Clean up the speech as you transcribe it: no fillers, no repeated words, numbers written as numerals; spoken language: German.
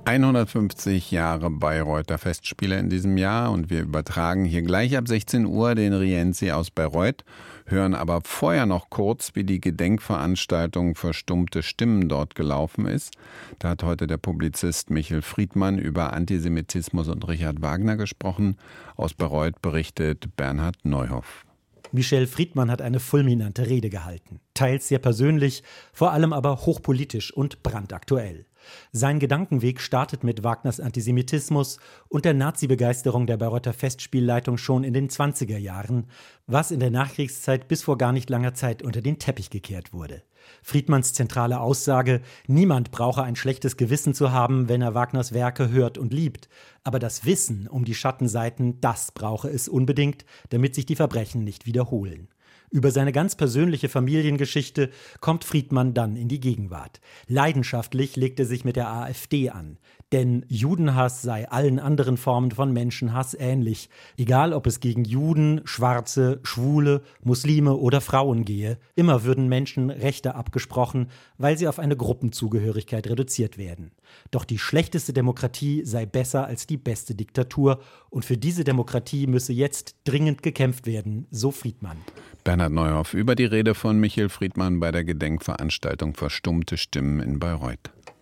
150 Jahre Bayreuther Festspiele in diesem Jahr und wir übertragen hier gleich ab 16 Uhr den Rienzi aus Bayreuth, hören aber vorher noch kurz, wie die Gedenkveranstaltung Verstummte Stimmen dort gelaufen ist. Da hat heute der Publizist Michel Friedmann über Antisemitismus und Richard Wagner gesprochen. Aus Bayreuth berichtet Bernhard Neuhoff. Michel Friedmann hat eine fulminante Rede gehalten. Teils sehr persönlich, vor allem aber hochpolitisch und brandaktuell. Sein Gedankenweg startet mit Wagners Antisemitismus und der Nazi-Begeisterung der Bayreuther Festspielleitung schon in den 20er Jahren, was in der Nachkriegszeit bis vor gar nicht langer Zeit unter den Teppich gekehrt wurde. Friedmanns zentrale Aussage: Niemand brauche ein schlechtes Gewissen zu haben, wenn er Wagners Werke hört und liebt. Aber das Wissen um die Schattenseiten, das brauche es unbedingt, damit sich die Verbrechen nicht wiederholen. Über seine ganz persönliche Familiengeschichte kommt Friedmann dann in die Gegenwart. Leidenschaftlich legt er sich mit der AfD an. Denn Judenhass sei allen anderen Formen von Menschenhass ähnlich. Egal, ob es gegen Juden, Schwarze, Schwule, Muslime oder Frauen gehe. Immer würden Menschen Rechte abgesprochen, weil sie auf eine Gruppenzugehörigkeit reduziert werden. Doch die schlechteste Demokratie sei besser als die beste Diktatur. Und für diese Demokratie müsse jetzt dringend gekämpft werden, so Friedmann. Bernhard Neuhoff über die Rede von Michel Friedmann bei der Gedenkveranstaltung Verstummte Stimmen in Bayreuth.